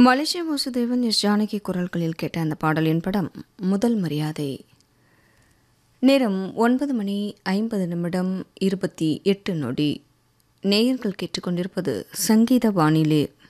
மலேசிய Vasudevan S Janaki குரல்களில் கேட்ட அந்த பாடலின் படம் முதல் மரியாதை. நேரம் 9:50 28 நேயர்கள் கேட்டுக்கொண்டிருப்பது சங்கீத வானிலை